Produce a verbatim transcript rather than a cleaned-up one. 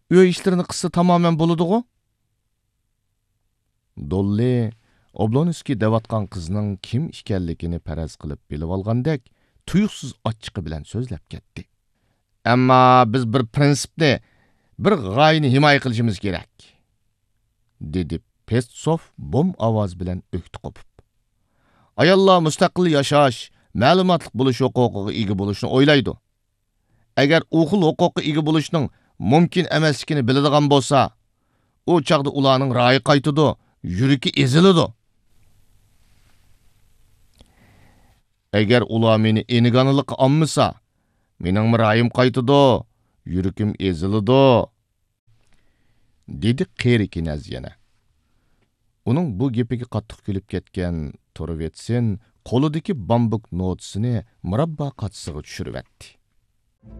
Öy işlerini qıssa tamamen boludu-gu? Dolly Oblonski devatqan qizning kim ekanligini paraz qilib bilib olgandek, tuyuqsiz ochiqi bilan so'zlab ketdi. Ammo biz bir prinsipni, bir g'oyani himoya qilishimiz kerak, dedi Pestsov bom ovoz bilan o'kti qopib. Ayollar mustaqil yashash, ma'lumotli bo'lish huquqiga ega bo'lishni o'ylaydi. Agar u xil huquqqa ega bo'lishning mumkin emasligini biladigan bo'lsa, u chaqda ularning ra'yi qaytidi, yuragi eziladi. Agar ular meni eniganlik olmasa, mening ra'yim qaytidi, yuragim eziladi, dedi qeri kinaz yana. Uning bu gapiga qattiq kulib ketgan To'ravetsin qo'lidagi bambuk notsini murabbo qatsisiga tushirib etdi.